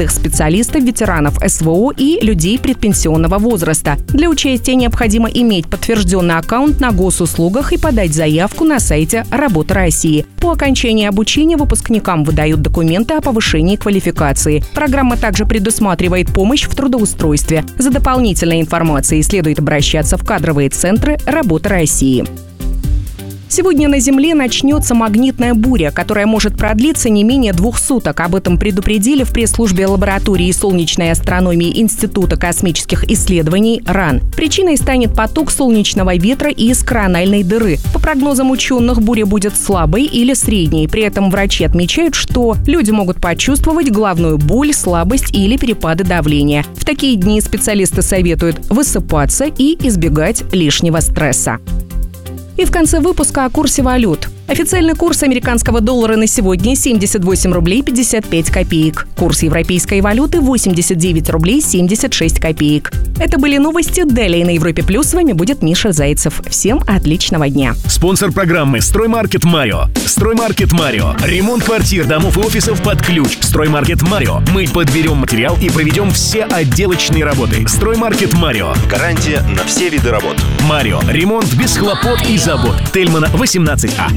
молодых специалистов, ветеранов СВО и людей предпенсионного возраста. Для участия необходимо иметь подтвержденный аккаунт на госуслугах и подать заявку на сайте «Работа России». По окончании обучения выпускникам выдают документы о повышении квалификации. Программа также предусматривает помощь в трудоустройстве. За дополнительной информацией следует обращаться в кадровые центры «Работа России». Сегодня на Земле начнется магнитная буря, которая может продлиться не менее 2 суток. Об этом предупредили в пресс-службе лаборатории солнечной астрономии Института космических исследований РАН. Причиной станет поток солнечного ветра из корональной дыры. По прогнозам ученых, буря будет слабой или средней. При этом врачи отмечают, что люди могут почувствовать головную боль, слабость или перепады давления. В такие дни специалисты советуют высыпаться и избегать лишнего стресса. И в конце выпуска о курсе валют. Официальный курс американского доллара на сегодня 78 рублей 55 копеек. Курс европейской валюты 89 рублей 76 копеек. Это были новости. Далее на Европе Плюс. С вами будет Миша Зайцев. Всем отличного дня. Спонсор программы «Строймаркет Марио». «Строймаркет Марио». Ремонт квартир, домов и офисов под ключ. «Строймаркет Марио». Мы подберем материал и проведем все отделочные работы. «Строймаркет Марио». Гарантия на все виды работ. Марио. Ремонт без хлопот и забот. Тельмана, 18А.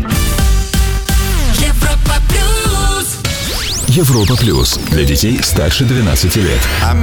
Европа Плюс. Для детей старше 12 лет.